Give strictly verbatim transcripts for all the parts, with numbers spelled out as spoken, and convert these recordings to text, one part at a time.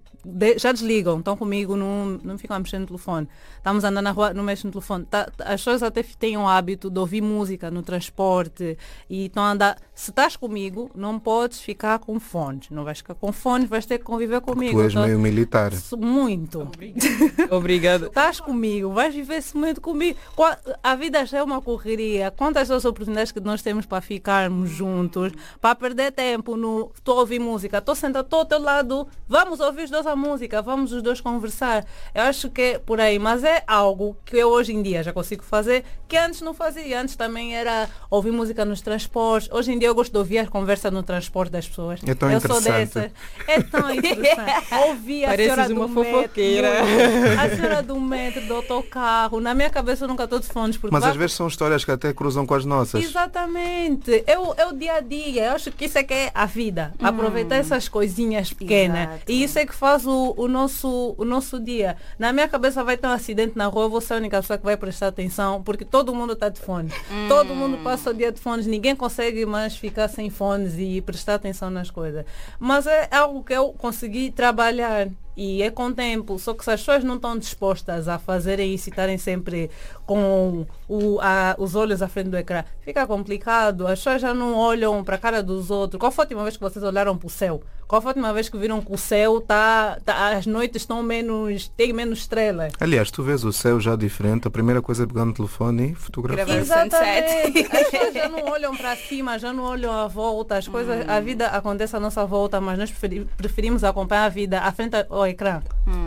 de, já desligam, estão comigo, não, não ficam a mexer no telefone. Estamos andando na rua, não mexem no telefone. Tá, as pessoas até têm o hábito de ouvir música no transporte e estão a andar. Se estás comigo, não podes ficar com fones. Não vais ficar com fones, vais ter que conviver comigo. Tu és então, meio militar. Muito. Obrigado. Estás comigo, vais viver esse momento comigo. A vida já é uma correria. Quantas das oportunidades que nós temos para ficarmos juntos, para perder tempo no estou a ouvir música, estou sentado, estou ao teu lado, vamos ouvir os dois a música, vamos os dois conversar. Eu acho que é por aí, mas é algo que eu hoje em dia já consigo fazer, que antes não fazia. Antes também era ouvir música nos transportes. Hoje em dia eu gosto de ouvir a conversa no transporte das pessoas. É tão eu sou interessante. dessas. É tão interessante. Ouvir a Pareces senhora uma do fofoqueira. metro, a senhora do metro, do autocarro. Na minha cabeça eu nunca estou de fones. Porque Mas vai- às vezes são histórias que até cruzam com as nossas. Exatamente. É o, é o dia a dia. Eu acho que isso é que é a vida. Aproveitar essas coisinhas pequenas. Exato. E isso é que faz o, o, nosso, o nosso dia. Na minha cabeça vai ter um acidente na rua, eu vou ser a única pessoa que vai prestar atenção, porque todo mundo está de fones. Todo mundo passa o dia de fones. Ninguém consegue mais ficar sem fones e prestar atenção nas coisas. Mas é algo que eu consegui trabalhar. E é com tempo, só que se as pessoas não estão dispostas a fazerem isso e estarem sempre com o, a, os olhos à frente do ecrã, fica complicado. As pessoas já não olham para a cara dos outros. Qual foi a última vez que vocês olharam para o céu? Qual foi a última vez que viram que o céu tá, tá as noites estão menos, tem menos estrelas? Aliás, tu vês o céu já diferente, a primeira coisa é pegar no telefone e fotografar. Gravar. Exatamente. sunset. As pessoas já não olham para cima, já não olham à volta. As coisas, a vida acontece à nossa volta, mas nós preferi- preferimos acompanhar a vida à frente ao ecrã.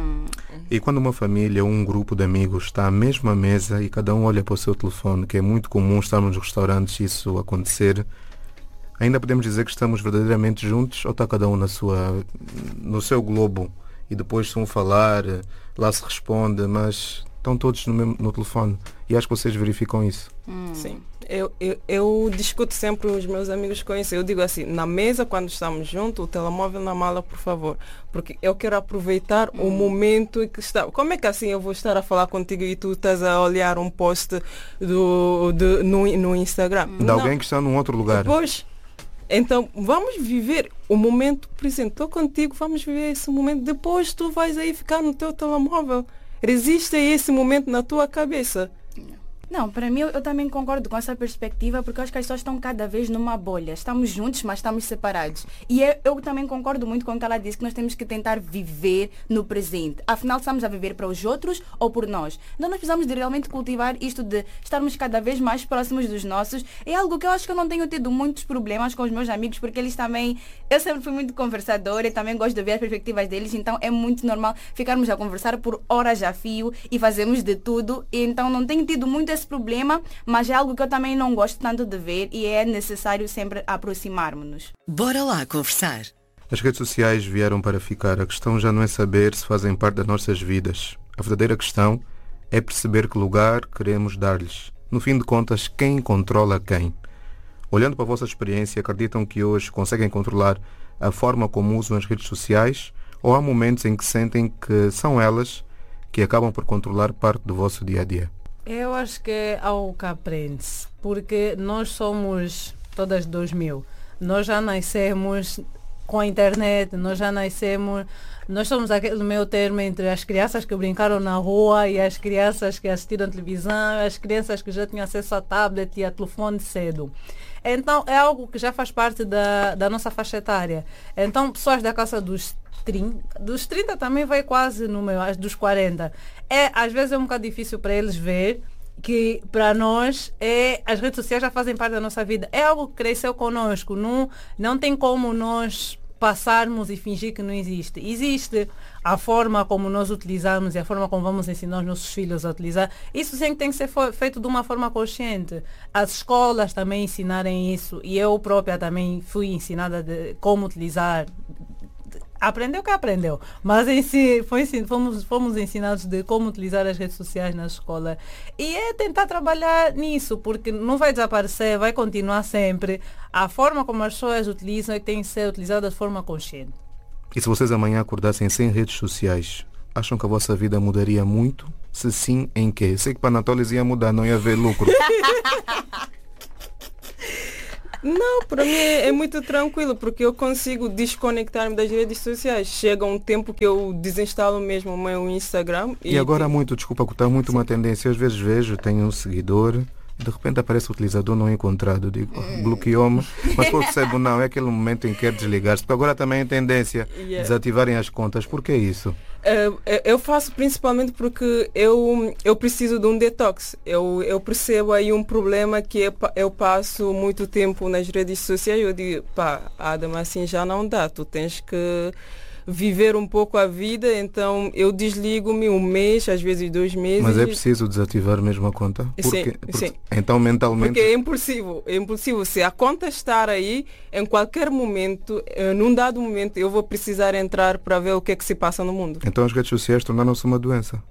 E quando uma família ou um grupo de amigos está à mesma mesa e cada um olha para o seu telefone, que é muito comum estarmos nos restaurantes isso acontecer, ainda podemos dizer que estamos verdadeiramente juntos ou está cada um na sua, no seu globo e depois se um falar, lá se responde, mas estão todos no, mesmo, no telefone. E acho que vocês verificam isso. Sim. Eu, eu, eu discuto sempre com os meus amigos com isso. Eu digo assim, na mesa, quando estamos juntos, o telemóvel na mala, por favor. Porque eu quero aproveitar o momento em que está. Como é que assim eu vou estar a falar contigo e tu estás a olhar um post do, do, no, no Instagram? De alguém que está num outro lugar. Pois. Então, vamos viver o momento presente. Estou contigo, vamos viver esse momento. Depois tu vais aí ficar no teu telemóvel. Resiste a esse momento na tua cabeça. Não, para mim eu, eu também concordo com essa perspectiva, porque eu acho que as pessoas estão cada vez numa bolha. Estamos juntos, mas estamos separados. E eu, eu também concordo muito com o que ela disse, que nós temos que tentar viver no presente. Afinal, estamos a viver para os outros ou por nós? Então nós precisamos de realmente cultivar isto de estarmos cada vez mais próximos dos nossos. É algo que eu acho que eu não tenho tido muitos problemas com os meus amigos, porque eles também... Eu sempre fui muito conversadora e também gosto de ver as perspectivas deles, então é muito normal ficarmos a conversar por horas a fio e fazemos de tudo. E então não tenho tido muito esse problema, mas é algo que eu também não gosto tanto de ver e é necessário sempre aproximarmos-nos. Bora lá conversar. As redes sociais vieram para ficar. A questão já não é saber se fazem parte das nossas vidas. A verdadeira questão é perceber que lugar queremos dar-lhes. No fim de contas, quem controla quem? Olhando para a vossa experiência, acreditam que hoje conseguem controlar a forma como usam as redes sociais? Ou há momentos em que sentem que são elas que acabam por controlar parte do vosso dia-a-dia? Eu acho que é algo que aprende-se, porque nós somos todas dois mil. Nós já nascemos com a internet, nós já nascemos, nós somos aquele meio termo entre as crianças que brincaram na rua e as crianças que assistiram televisão, as crianças que já tinham acesso a tablet e a telefone cedo. Então é algo que já faz parte da, da nossa faixa etária. Então pessoas da casa dos trinta, dos trinta também vai quase no meio, dos quarenta. É, às vezes é um bocado difícil para eles ver que para nós é, as redes sociais já fazem parte da nossa vida. É algo que cresceu conosco. Não, não tem como nós passarmos e fingir que não existe. Existe a forma como nós utilizamos e a forma como vamos ensinar os nossos filhos a utilizar. Isso sempre tem que ser feito de uma forma consciente. As escolas também ensinarem isso e eu própria também fui ensinada de como utilizar. Aprendeu que aprendeu, mas em si, foi, fomos, fomos ensinados de como utilizar as redes sociais na escola. E é tentar trabalhar nisso, porque não vai desaparecer, vai continuar sempre. A forma como as pessoas utilizam tem que ser utilizada de forma consciente. E se vocês amanhã acordassem sem redes sociais, acham que a vossa vida mudaria muito? Se sim, em quê? Sei que para Anatólios ia mudar, não ia haver lucro. Não, para mim é, é muito tranquilo, porque eu consigo desconectar-me das redes sociais. Chega um tempo que eu desinstalo mesmo o meu Instagram. E, e agora há muito, desculpa, está muito Sim. uma tendência. Às vezes vejo, tenho um seguidor, de repente aparece o utilizador não encontrado. Digo, oh, bloqueou-me. Mas eu percebo, não, é aquele momento em que quer desligar-se. Porque agora também é tendência yeah. desativarem as contas. Por que isso? Uh, eu faço principalmente porque eu, eu preciso de um detox. Eu, eu percebo aí um problema que eu, eu passo muito tempo nas redes sociais e eu digo, pá, Adam, assim já não dá. Tu tens que viver um pouco a vida, então eu desligo-me um mês, às vezes dois meses. Mas é preciso desativar mesmo a conta? Porque, sim, porque, sim. Então mentalmente... Porque é impulsivo, é impulsivo. Se a conta estar aí, em qualquer momento, num dado momento, eu vou precisar entrar para ver o que é que se passa no mundo. Então as redes sociais tornaram-se uma doença?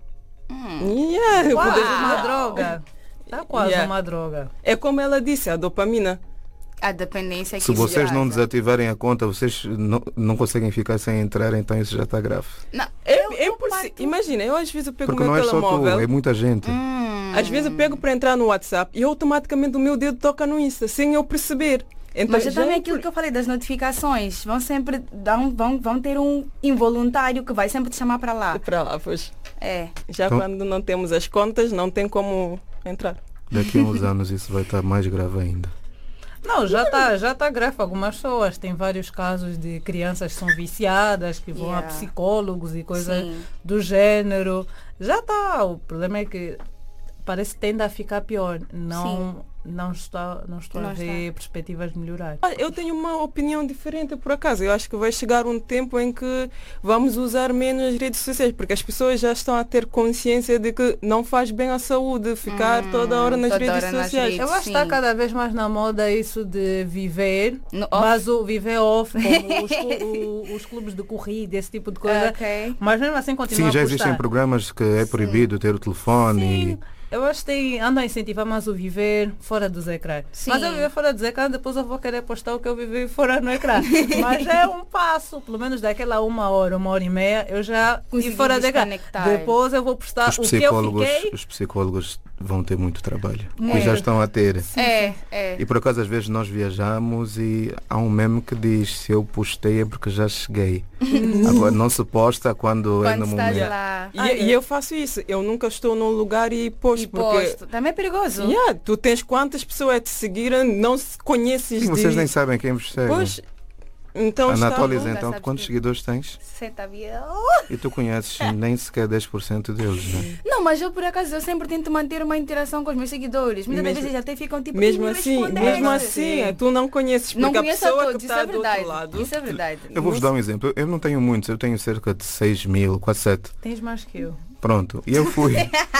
Hum. Yeah, quase uma droga. Está quase yeah. uma droga. É como ela disse, a dopamina. A dependência que Se vocês não desativarem a conta, vocês não, não conseguem ficar sem entrar, então isso já está grave. Não, é, eu, é eu parto... Imagina, eu às vezes eu pego Porque o meu não é telemóvel. Só tu, é muita gente. Hum. Às vezes eu pego para entrar no WhatsApp e automaticamente o meu dedo toca no Insta, sem eu perceber. Então, Mas é também aquilo que eu falei das notificações. Vão sempre dar um, vão, vão ter um involuntário que vai sempre te chamar para lá. Para lá, pois. É. Já então, quando não temos as contas, não tem como entrar. Daqui a uns anos isso vai estar mais grave ainda. Não, já está já tá grave. Algumas pessoas. Tem vários casos de crianças que são viciadas, que vão yeah. a psicólogos e coisas Sim. do gênero. Já está. O problema é que parece que tende a ficar pior. Não, não, está, não estou não a ver está. perspectivas de melhorar. Eu tenho uma opinião diferente, por acaso. Eu acho que vai chegar um tempo em que vamos usar menos as redes sociais, porque as pessoas já estão a ter consciência de que não faz bem à saúde ficar hum, toda hora nas redes hora sociais. Nas redes, eu acho que está cada vez mais na moda isso de viver, no mas o viver off, como os, o, os clubes de corrida, esse tipo de coisa. Okay. Mas mesmo assim continua Sim, já a existem programas que é proibido Sim. ter o telefone. Sim. E... Eu acho que tem, ando a incentivar mais o viver fora dos ecrãs. Sim. Mas eu viver fora dos ecrãs, depois eu vou querer postar o que eu vivi fora no ecrã. Mas é um passo, pelo menos daquela uma hora, uma hora e meia, eu já fui fora do ecrã. Depois eu vou postar os o que eu fiquei. Os psicólogos vão ter muito trabalho. Muito. E já estão a ter. É, é. E por acaso às vezes nós viajamos e há um meme que diz, se eu postei é porque já cheguei. Agora não se posta quando, quando é no momento. Lá. E, ah, e eu faço isso. Eu nunca estou num lugar e posto. E porque posto. Também é perigoso. Yeah, tu tens quantas pessoas te seguiram, não se conheces. E vocês de... nem sabem quem vos segue. Pois, então Anatólias, está... então, quantos que... seguidores tens? sessenta mil. E tu conheces nem sequer dez por cento deles, né? Não, mas eu por acaso eu sempre tento manter uma interação com os meus seguidores. Muitas mesmo, vezes até ficam tipo, mesmo assim, mesmo assim, é, tu não conheces, porque não a pessoa a que está é do outro lado. Isso é verdade. Eu vou-vos dar um exemplo. Eu não tenho muitos, eu tenho cerca de seis mil, quase sete. Tens mais que eu. Pronto, e eu fui.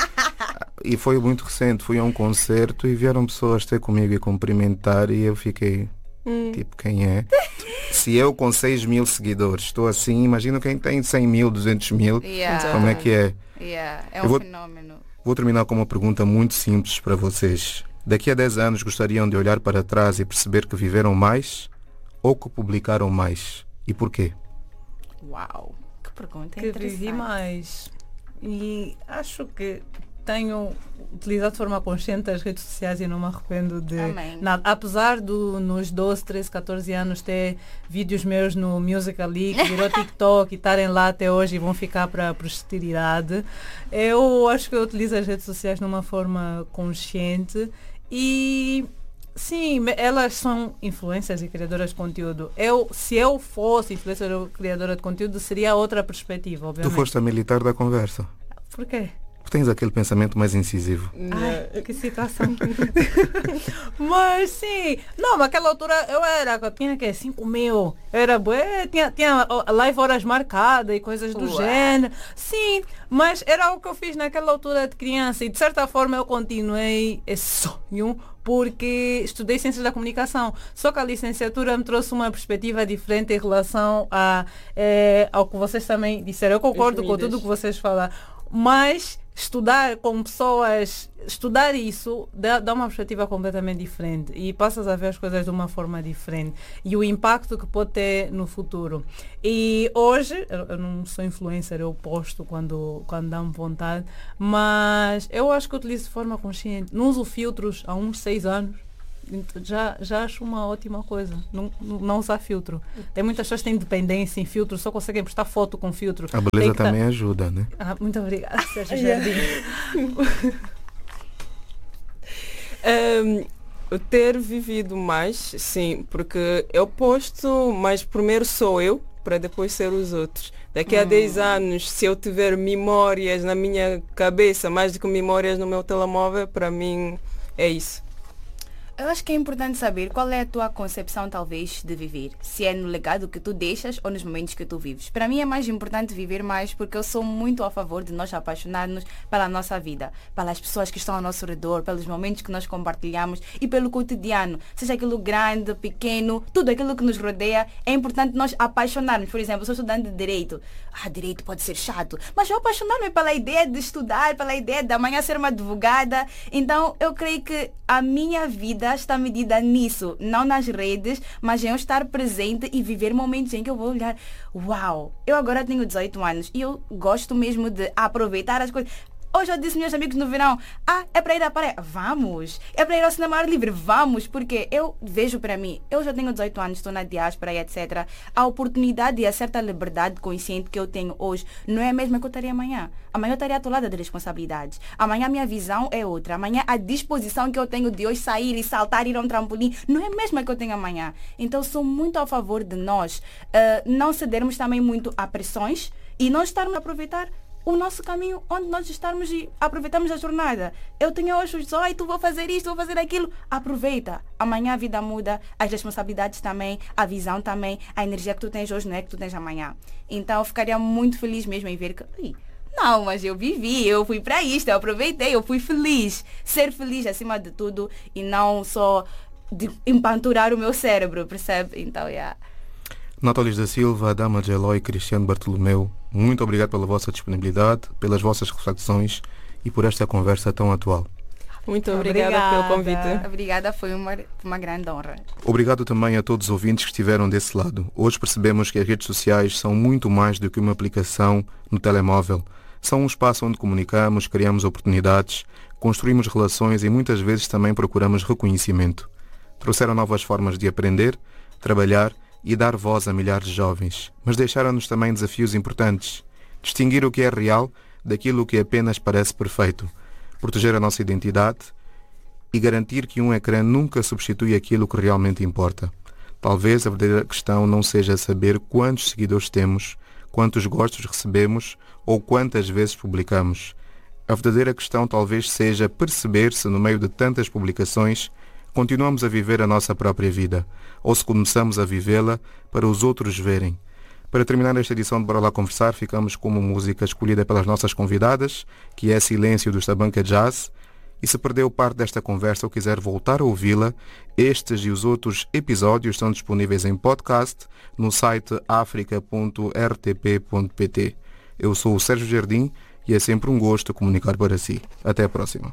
E foi muito recente, fui a um concerto e vieram pessoas ter comigo e cumprimentar e eu fiquei, hum. tipo, quem é? Se eu com seis mil seguidores estou assim, imagina quem tem cem mil, duzentos mil, yeah. como é que é? Yeah. É um vou, fenómeno. Vou terminar com uma pergunta muito simples para vocês. Daqui a dez anos gostariam de olhar para trás e perceber que viveram mais ou que publicaram mais? E porquê? Uau, que pergunta que vivi mais. E acho que tenho utilizado de forma consciente as redes sociais e não me arrependo de nada. Apesar de nos doze, treze, catorze anos ter vídeos meus no Musical.ly, que virou TikTok e estarem lá até hoje e vão ficar para a posteridade, eu acho que eu utilizo as redes sociais de uma forma consciente e sim, elas são influências e criadoras de conteúdo. Eu, se eu fosse influencer ou criadora de conteúdo, seria outra perspectiva, obviamente. Tu foste a militar da conversa. Por quê? Porque tens aquele pensamento mais incisivo. Ai, que situação. Mas sim, não, naquela altura eu era, eu tinha que cinco mil, eu era bué, tinha, tinha live horas marcadas e coisas do Ué. gênero. Sim, mas era o que eu fiz naquela altura de criança e de certa forma eu continuei esse sonho porque estudei Ciências da Comunicação. Só que a licenciatura me trouxe uma perspectiva diferente em relação a, é, ao que vocês também disseram. Eu concordo com tudo o que vocês falaram, mas estudar com pessoas, estudar isso dá, dá uma perspectiva completamente diferente e passas a ver as coisas de uma forma diferente e o impacto que pode ter no futuro. E hoje, eu, eu não sou influencer, eu posto quando, quando dá-me vontade, mas eu acho que eu utilizo de forma consciente. Não uso filtros há uns seis anos. Então, Já, já acho uma ótima coisa. Não, não usar filtro. Tem muitas pessoas que têm dependência em filtro, só conseguem postar foto com filtro. A beleza tá- também ajuda, né? Ah, muito obrigada, Sérgio Jardim. Um, eu ter vivido mais, sim, porque eu posto, mas primeiro sou eu, para depois ser os outros. Daqui a Hum. dez anos, se eu tiver memórias na minha cabeça, mais do que memórias no meu telemóvel, para mim é isso. Eu acho que é importante saber qual é a tua concepção, talvez, de viver. Se é no legado que tu deixas ou nos momentos que tu vives. Para mim é mais importante viver mais porque eu sou muito a favor de nós apaixonarmos pela nossa vida, pelas pessoas que estão ao nosso redor, pelos momentos que nós compartilhamos e pelo cotidiano. Seja aquilo grande, pequeno, tudo aquilo que nos rodeia, é importante nós apaixonarmos. Por exemplo, eu sou estudante de Direito. Ah, Direito pode ser chato, mas eu apaixonar-me pela ideia de estudar, pela ideia de amanhã ser uma advogada. Então, eu creio que a minha vida está medida nisso, não nas redes, mas em eu estar presente e viver momentos em que eu vou olhar, uau, eu agora tenho dezoito anos e eu gosto mesmo de aproveitar as coisas. Hoje eu disse meus amigos no verão, ah, é para ir à praia? Vamos! É para ir ao cinema ao ar livre? Vamos! Porque eu vejo para mim, eu já tenho dezoito anos, estou na diáspora e etcétera. A oportunidade e a certa liberdade consciente que eu tenho hoje não é a mesma que eu estaria amanhã. Amanhã eu estaria atolada de responsabilidades. Amanhã a minha visão é outra. Amanhã a disposição que eu tenho de hoje sair e saltar, ir a um trampolim, não é a mesma que eu tenho amanhã. Então sou muito a favor de nós uh, não cedermos também muito a pressões e não estarmos a aproveitar o nosso caminho onde nós estarmos e aproveitamos a jornada. Eu tenho hoje os dezoito, vou fazer isto, vou fazer aquilo. Aproveita. Amanhã a vida muda, as responsabilidades também, a visão também, a energia que tu tens hoje não é que tu tens amanhã. Então eu ficaria muito feliz mesmo em ver que... Ai, não, mas eu vivi, eu fui para isto, eu aproveitei, eu fui feliz. Ser feliz acima de tudo e não só de empanturar o meu cérebro, percebe? Então, yeah. Nátalis da Silva, Adama de Eloy, Cristiano Bartolomeu, muito obrigado pela vossa disponibilidade, pelas vossas reflexões e por esta conversa tão atual. Muito obrigada, Obrigada. pelo convite. Obrigada, foi uma, uma grande honra. Obrigado também a todos os ouvintes que estiveram desse lado. Hoje percebemos que as redes sociais são muito mais do que uma aplicação no telemóvel. São um espaço onde comunicamos, criamos oportunidades, construímos relações e muitas vezes também procuramos reconhecimento. Trouxeram novas formas de aprender, trabalhar e dar voz a milhares de jovens, mas deixaram-nos também desafios importantes. Distinguir o que é real daquilo que apenas parece perfeito, proteger a nossa identidade e garantir que um ecrã nunca substitui aquilo que realmente importa. Talvez a verdadeira questão não seja saber quantos seguidores temos, quantos gostos recebemos ou quantas vezes publicamos. A verdadeira questão talvez seja perceber se no meio de tantas publicações continuamos a viver a nossa própria vida, ou se começamos a vivê-la para os outros verem. Para terminar esta edição de Bora Lá Conversar, ficamos com uma música escolhida pelas nossas convidadas, que é Silêncio dos Tabanca Jazz. E se perdeu parte desta conversa ou quiser voltar a ouvi-la, estes e os outros episódios estão disponíveis em podcast no site africa ponto r t p ponto p t. Eu sou o Sérgio Jardim e é sempre um gosto comunicar para si. Até a próxima.